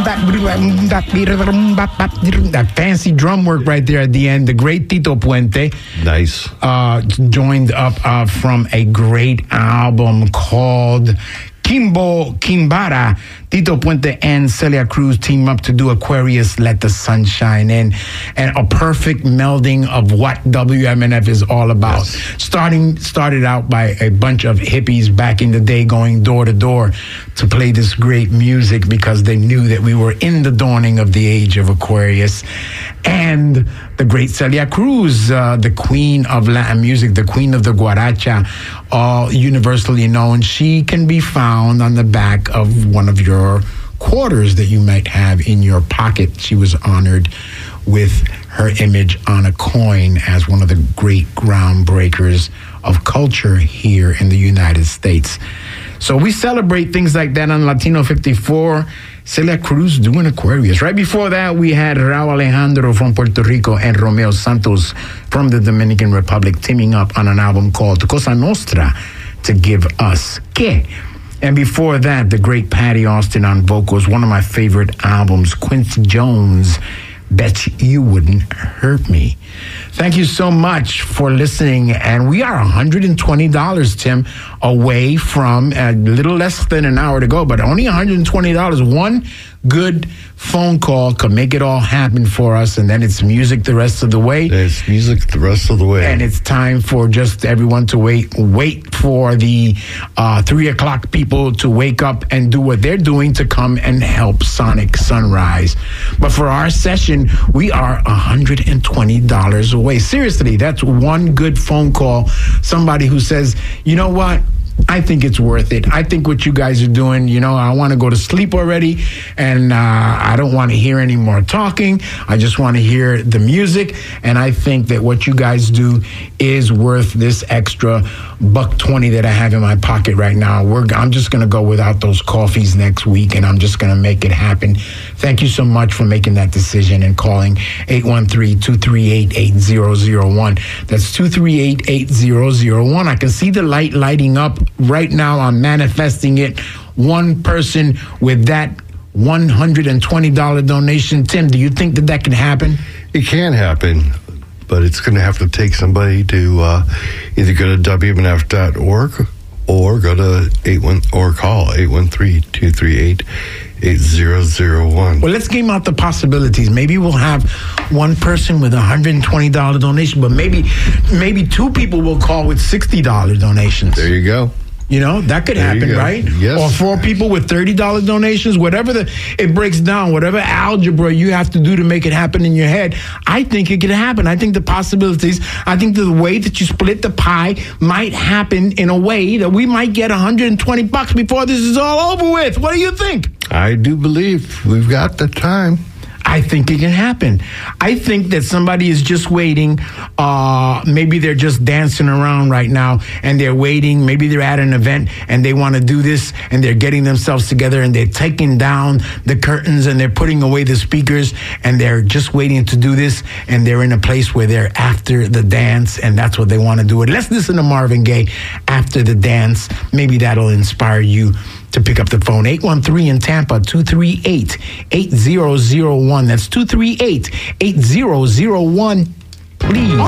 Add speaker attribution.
Speaker 1: That fancy drum work right there at the end. The great Tito Puente.
Speaker 2: Nice.
Speaker 1: Joined up from a great album called Kimbara. Tito Puente and Celia Cruz team up to do Aquarius, Let the Sun Shine In, and a perfect melding of what WMNF is all about.
Speaker 2: Yes.
Speaker 1: Started out by a bunch of hippies back in the day going door to door to play this great music because they knew that we were in the dawning of the age of Aquarius. And the great Celia Cruz, the queen of Latin music, the queen of the guaracha, all universally known. She can be found on the back of one of your quarters that you might have in your pocket. She was honored with her image on a coin as one of the great groundbreakers of culture here in the United States. So we celebrate things like that on Latino 54. Celia Cruz doing Aquarius. Right before that, we had Raul Alejandro from Puerto Rico and Romeo Santos from the Dominican Republic teaming up on an album called Cosa Nostra to give us Que. And before that, the great Patty Austin on vocals, one of my favorite albums, Quincy Jones, Bet You Wouldn't Hurt Me. Thank you so much for listening. And we are $120, Tim, away from a little less than an hour to go, but only $120. One good phone call could make it all happen for us, and then it's music the rest of the way.
Speaker 2: It's music the rest of the way.
Speaker 1: And it's time for just everyone to wait for the 3 o'clock people to wake up and do what they're doing to come and help Sonic Sunrise. But for our session, we are $120 away. Seriously, that's one good phone call. Somebody who says, you know what? I think it's worth it. I think what you guys are doing, I want to go to sleep already, and I don't want to hear any more talking. I just want to hear the music, and I think that what you guys do is worth this extra $120 that I have in my pocket right now. I'm just going to go without those coffees next week, and I'm just going to make it happen. Thank you so much for making that decision and calling 813-238-8001. That's 238-8001. I can see the light lighting up right now. I'm manifesting it. One person with that $120 donation. Tim, do you think that can happen?
Speaker 2: It can happen, but it's going to have to take somebody to either go to WMNF.org or go to call 813-238-8001.
Speaker 1: Well, let's game out the possibilities. Maybe we'll have one person with a $120 donation, but maybe two people will call with $60 donations.
Speaker 2: There you go.
Speaker 1: That could happen, right?
Speaker 2: Yes.
Speaker 1: Or 4 people with $30 donations, whatever it breaks down, whatever algebra you have to do to make it happen in your head. I think it could happen. I think the possibilities, I think the way that you split the pie might happen in a way that we might get $120 before this is all over with. What do you think?
Speaker 2: I do believe we've got the time.
Speaker 1: I think it can happen. I think that somebody is just waiting. Maybe they're just dancing around right now and they're waiting. Maybe they're at an event and they want to do this and they're getting themselves together and they're taking down the curtains and they're putting away the speakers and they're just waiting to do this, and they're in a place where they're after the dance and that's what they want to do it. Let's listen to Marvin Gaye, After the Dance. Maybe that'll inspire you to pick up the phone. 813 in Tampa, 238-8001. That's 238-8001. Please.